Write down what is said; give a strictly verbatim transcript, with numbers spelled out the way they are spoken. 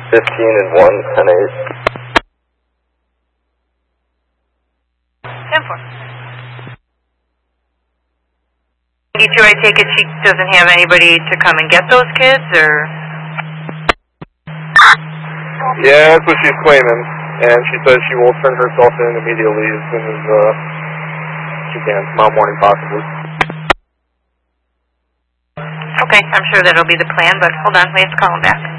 fifteen and one, ten eight. ten four. ninety-two, I take it she doesn't have anybody to come and get those kids, or? Yeah, that's what she's claiming, and she says she will turn herself in immediately as soon as uh, she can, tomorrow morning possibly. Okay, I'm sure that'll be the plan, but hold on, we have to call him back.